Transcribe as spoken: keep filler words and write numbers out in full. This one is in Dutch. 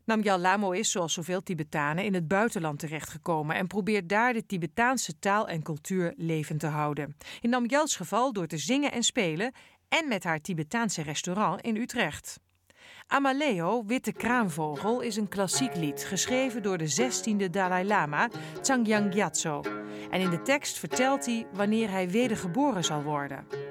Namgyal Lamo is, zoals zoveel Tibetanen, in het buitenland terechtgekomen en probeert daar de Tibetaanse taal en cultuur levend te houden. In Namgyals geval door te zingen en spelen en met haar Tibetaanse restaurant in Utrecht. Amaleo, Witte Kraanvogel, is een klassiek lied, geschreven door de zestiende Dalai Lama, Changyang Gyatso. En in de tekst vertelt hij wanneer hij wedergeboren zal worden.